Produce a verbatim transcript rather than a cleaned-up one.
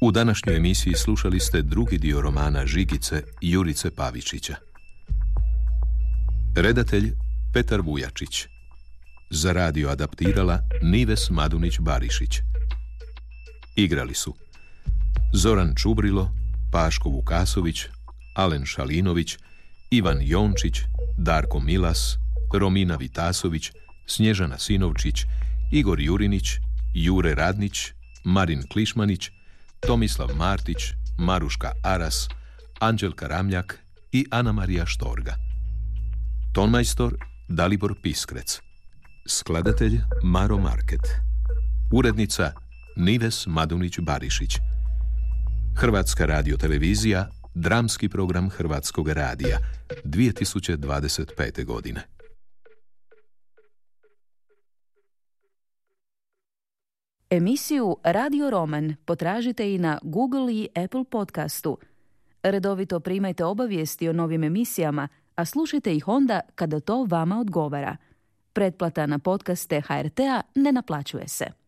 U današnjoj emisiji slušali ste drugi dio romana Žigice Jurice Pavičića. Redatelj Petar Vujačić. Za radio adaptirala Nives Madunić-Barišić. Igrali su Zoran Čubrilo, Paško Vukasović, Alen Šalinović, Ivan Jončić, Darko Milas, Romina Vitasović, Snježana Sinovčić, Igor Jurinić, Jure Radnić, Marin Klišmanić, Tomislav Martić, Maruška Aras, Anđelka Ramljak i Ana Marija Štorga. Tonmajstor Dalibor Piskrec. Skladatelj Maro Market. Urednica Nives Madunić-Barišić. Hrvatska radiotelevizija, dramski program Hrvatskog radija, dvije tisuće dvadeset pete. godine. Emisiju Radio Roman potražite i na Google i Apple podcastu. Redovito primajte obavijesti o novim emisijama, a slušajte ih onda kada to vama odgovara. Pretplata na podcaste H R T-a ne naplaćuje se.